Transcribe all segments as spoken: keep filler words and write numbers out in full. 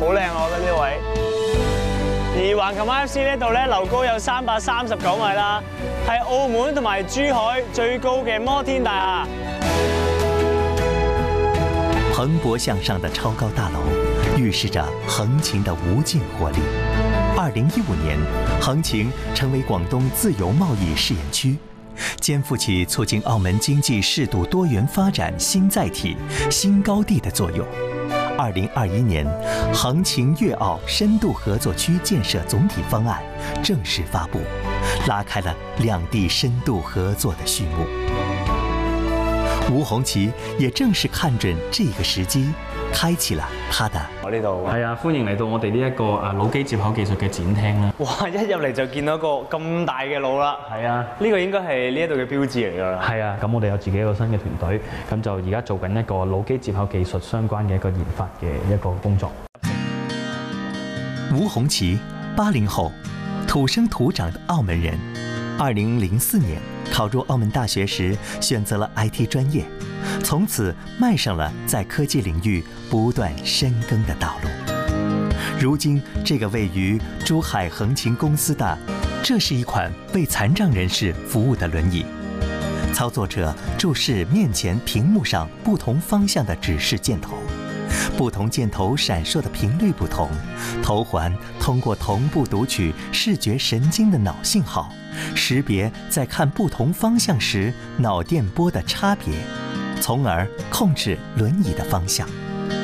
好靚我覺得呢位。而橫琴 I F C 呢度咧樓高有三百三十九米啦，係澳門同埋珠海最高嘅摩天大廈。 蓬勃向上的超高大楼，预示着横琴的无尽活力。二零一五年，横琴成为广东自由贸易试验区，肩负起促进澳门经济适度多元发展新载体、新高地的作用。二零二一年，横琴粤澳深度合作区建设总体方案正式发布，拉开了两地深度合作的序幕。吴鴻麒也正是看準這個時機，開啟了他的。 我呢度係啊，歡迎嚟到我哋呢一個誒腦機接口技術嘅展廳啦。 哇！一入嚟就見到個咁大嘅腦啦。 係啊， 呢個應該係呢一度嘅標誌嚟㗎啦。 係啊，咁我哋有自己一個新嘅團隊，咁就而家做緊一個腦機接口技術相關嘅一個研發嘅一個工作。 吳鴻麒，八零後，土生土長的澳門人。二零零四年考入澳門大學時，選擇了 I T 專業，從此邁上了在科技領域不斷深耕的道路。如今，這個位於珠海橫琴公司的，這是一款為殘障人士服務的輪椅。操作者注視面前屏幕上不同方向的指示箭頭，不同箭頭閃爍的頻率不同，頭環通過同步讀取視覺神經的腦信號，識別在看不同方向時腦電波的差別，從而控制輪椅的方向。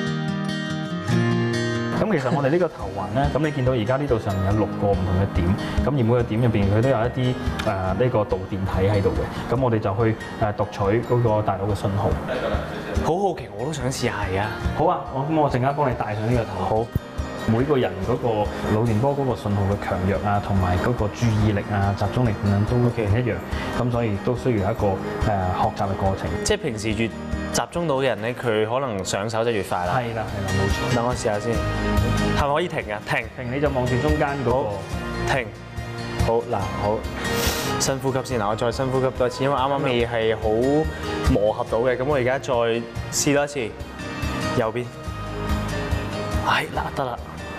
咁其實我哋呢個頭環咧，咁你見到而家呢度上面有六個唔同嘅點，咁而每個點入邊佢都有一啲誒呢個導電體喺度嘅，咁我哋就去誒讀取嗰個大腦嘅信號。 好好奇，我都想試下而家。 好啊，我咁我陣間幫你戴上呢個頭。好。每個人嗰個腦電波嗰個信號嘅強弱啊，同埋嗰個注意力啊、集中力等等都唔一樣，咁所以都需要一個誒學習嘅過程。 即係平時越集中到嘅人咧，佢可能上手就越快啦。 係啦，係啦，冇錯。 等我試下先，係咪可以停啊？停， 停你就望住中間嗰個。 停。好嗱，好深呼吸先嗱，我再深呼吸多一次，因為啱啱你係好磨合到嘅，咁我而家再試多一次，右邊。係嗱，得啦。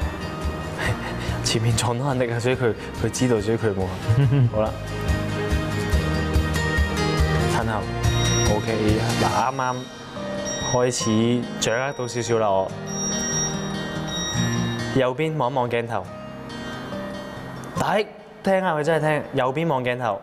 前面撞到人力啊，所以佢佢知道，所以佢冇。好啦，褪後 ，OK， 嗱啱啱開始掌握到少少啦，我右邊望一望鏡頭，睇聽下佢真係聽，右邊望鏡頭。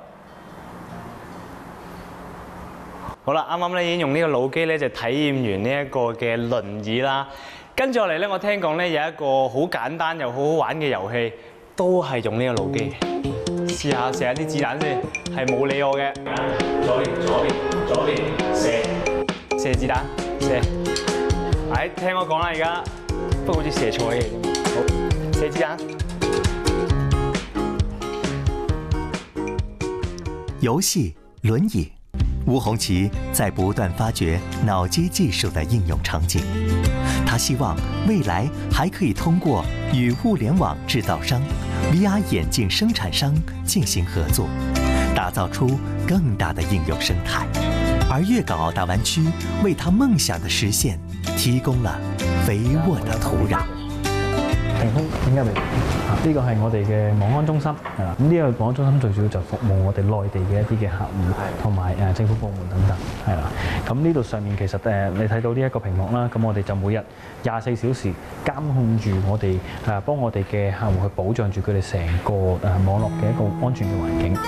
好啦，啱啱咧已經用呢個腦機咧就體驗完呢一個嘅輪椅啦。跟住落嚟咧，我聽講咧有一個好簡單又好好玩嘅遊戲，都係用呢個腦機。試下射下啲子彈先，係冇理我嘅。左邊，左邊，左邊，射，射子彈，射。哎，聽我講啦，而家不過好似射錯嘢咁。好，射子彈。 遊戲輪椅，吳鴻麒在不斷發掘腦機技術的應用場景。他希望未來還可以通過與物聯網製造商、V R 眼鏡生產商進行合作，打造出更大的應用生態。而粵港澳大灣區為他夢想的實現提供了肥沃的土壤。 停空，點解嚟？呢個係我哋嘅網安中心，係啦。咁呢個網安中心最主要就服務我哋內地嘅一啲嘅客戶，同埋誒政府部門等等，係啦。咁呢度上面其實誒你睇到呢一個屏幕啦，咁我哋就每日廿四小時監控住我哋誒幫我哋嘅客戶去保障住佢哋成個誒網絡嘅一個安全嘅環境。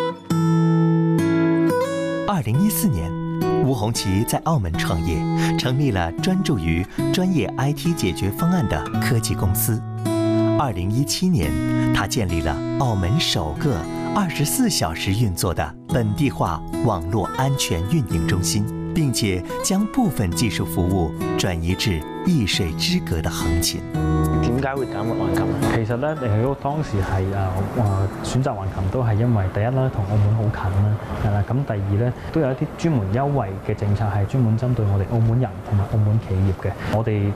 二零一四年，吳鴻麒在澳門創業，成立了專注於專業 I T 解決方案的科技公司。二零一七年，他建立了澳門首個二十四小時運作的本地化網絡安全運營中心，並且將部分技術服務轉移至一水之隔的橫琴。 點解會揀橫琴啊？ 其實咧，你如果當時係誒誒選擇橫琴都係因為第一啦，同澳門好近啦，係啦。咁第二咧，都有一啲專門優惠嘅政策係專門針對我哋澳門人同埋澳門企業嘅。我哋